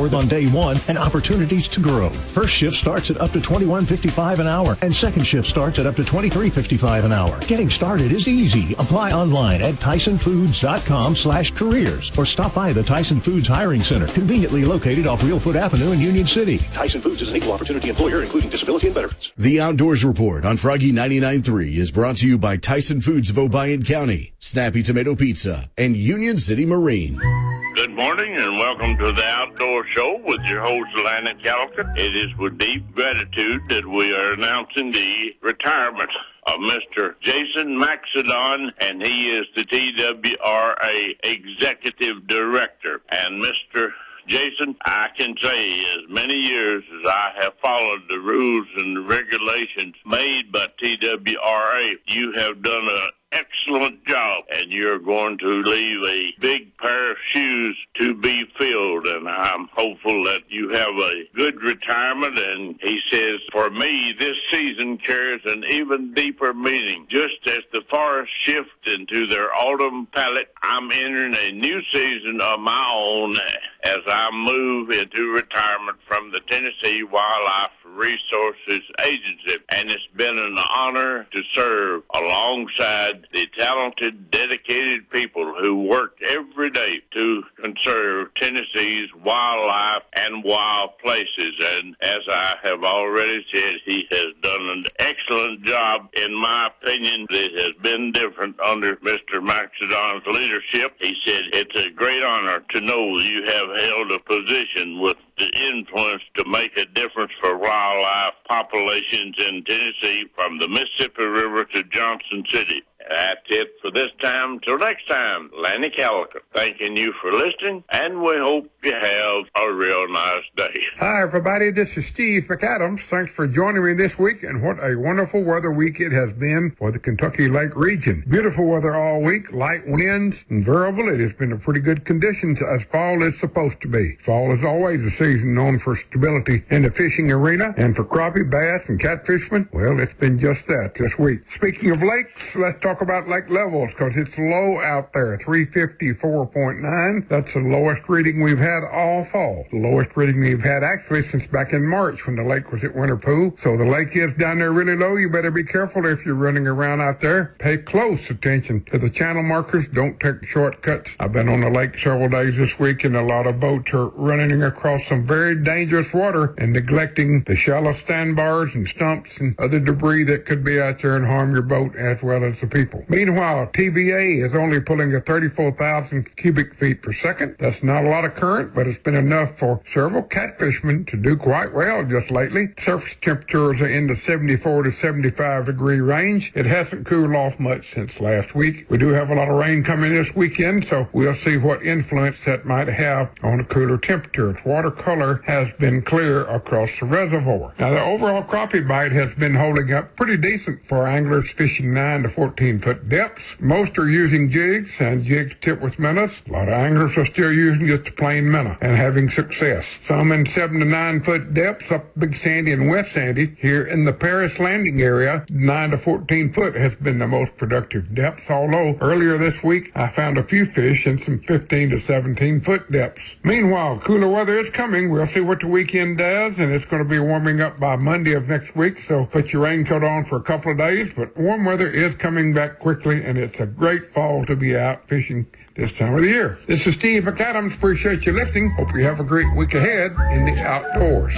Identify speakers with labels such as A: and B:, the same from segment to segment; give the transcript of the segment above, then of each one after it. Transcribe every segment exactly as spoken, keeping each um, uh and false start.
A: reward on day one and opportunities to grow. First shift starts at up to twenty-one fifty-five an hour, and second shift starts at up to twenty-three fifty-five an hour. Getting started is easy. Apply online at tysonfoods.com slash careers or stop by the Tyson Foods Hiring Center, conveniently located off Real Foot Avenue in Union City. Tyson Foods is an equal opportunity employer, including disability and veterans.
B: The Outdoors Report on Froggy ninety-nine point three is brought to you by Tyson Foods of Obion County, Snappy Tomato Pizza, and Union City Marine.
C: Good morning and welcome to the Outdoor Show with your host, Lanny Calloway. It is with deep gratitude that we are announcing the retirement of Mister Jason Maxedon, and he is the T W R A Executive Director. And Mister Jason, I can say as many years as I have followed the rules and the regulations made by T W R A, you have done an excellent job, and you're going to leave a big pair of shoes to be filled, and I'm hopeful that you have a good retirement. And he says, for me, this season carries an even deeper meaning. Just as the forests shift into their autumn palette, I'm entering a new season of my own as I move into retirement from the Tennessee Wildlife Resources Agency, and it's been an honor to serve alongside the talented, dedicated people who work every day to conserve Tennessee's wildlife and wild places. And as I have already said, he has done an excellent job. In my opinion, it has been different under Mister Maxedon's leadership. He said, it's a great honor to know you have held a position with the influence to make a difference for wildlife populations in Tennessee from the Mississippi River to Johnson City. That's it for this time. Till next time, Lanny Calloway, thanking you for listening, and we hope you have a real nice day.
D: Hi, everybody. This is Steve McAdams. Thanks for joining me this week, and what a wonderful weather week it has been for the Kentucky Lake region. Beautiful weather all week, light winds, and variable. It has been a pretty good conditions as fall is supposed to be. Fall is always a season known for stability in the fishing arena, and for crappie, bass, and catfishermen, well, it's been just that this week. Speaking of lakes, let's talk about lake levels, because it's low out there, three fifty-four point nine. That's the lowest reading we've had all fall. The lowest reading we've had actually since back in March when the lake was at winter pool. So the lake is down there really low. You better be careful if you're running around out there. Pay close attention to the channel markers. Don't take shortcuts. I've been on the lake several days this week, and a lot of boats are running across some very dangerous water and neglecting the shallow sandbars and stumps and other debris that could be out there and harm your boat as well as the people. Meanwhile, T V A is only pulling at thirty-four thousand cubic feet per second. That's not a lot of current, but it's been enough for several catfishermen to do quite well just lately. Surface temperatures are in the seventy-four to seventy-five degree range. It hasn't cooled off much since last week. We do have a lot of rain coming this weekend, so we'll see what influence that might have on the cooler temperatures. Water color has been clear across the reservoir. Now, the overall crappie bite has been holding up pretty decent for anglers fishing nine to fourteen foot depths. Most are using jigs and jigs tipped with minnows. A lot of anglers are still using just a plain minnow and having success. Some in seven to nine foot depths up Big Sandy and West Sandy. Here in the Paris Landing area, nine to fourteen foot has been the most productive depths, although earlier this week I found a few fish in some fifteen to seventeen foot depths. Meanwhile, cooler weather is coming. We'll see what the weekend does, and it's going to be warming up by Monday of next week, so put your raincoat on for a couple of days, but warm weather is coming back quickly, and it's a great fall to be out fishing this time of the year. This is Steve McAdams. Appreciate you listening. Hope you have a great week ahead in the outdoors.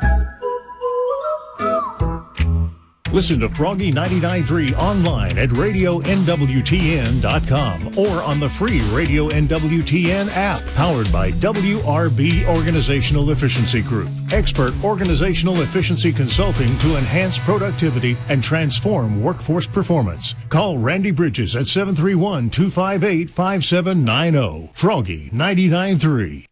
A: Listen to Froggy ninety-nine point three online at radio N W T N dot com or on the free Radio N W T N app, powered by W R B Organizational Efficiency Group. Expert organizational efficiency consulting to enhance productivity and transform workforce performance. Call Randy Bridges at seven three one, two five eight, five seven nine zero. Froggy ninety-nine point three.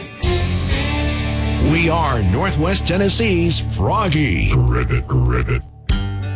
E: We are Northwest Tennessee's Froggy.
F: Ribbit, ribbit.